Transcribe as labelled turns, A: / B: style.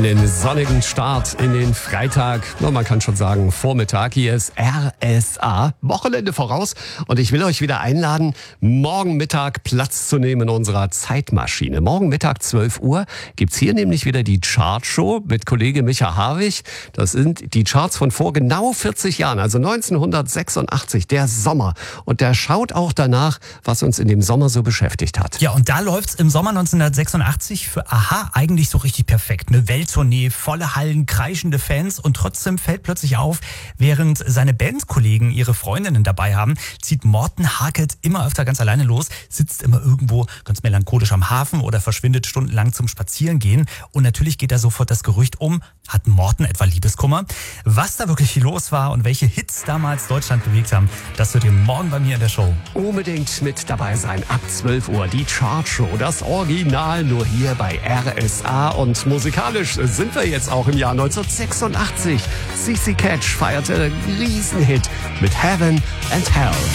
A: Den sonnigen Start in den Freitag, man kann schon sagen Vormittag. Hier ist RSA, Wochenende voraus. Und ich will euch wieder einladen, morgen Mittag Platz zu nehmen in unserer Zeitmaschine. Morgen Mittag 12 Uhr gibt's hier nämlich wieder die Chartshow mit Kollege Micha Harwig. Das sind die Charts von vor genau 40 Jahren, also 1986, der Sommer. Und der schaut auch danach, was uns in dem Sommer so beschäftigt hat.
B: Ja, und da läuft's im Sommer 1986 für Aha eigentlich so richtig perfekt. Eine Welttournee, volle Hallen, kreischende Fans und trotzdem fällt plötzlich auf, während seine Bandkollegen ihre Freundinnen dabei haben, zieht Morten Harket immer öfter ganz alleine los, sitzt immer irgendwo ganz melancholisch am Hafen oder verschwindet stundenlang zum Spazierengehen. Und natürlich geht da sofort das Gerücht um, hat Morten etwa Liebeskummer? Was da wirklich los war und welche Hits damals Deutschland bewegt haben, das hört ihr morgen bei mir in der Show.
A: Unbedingt mit dabei sein, ab 12 Uhr, die Chartshow, das Original nur hier bei RSA. Und musikalisch sind wir jetzt auch im Jahr 1986. CC Catch feierte einen Riesenhit mit Heaven and Hell.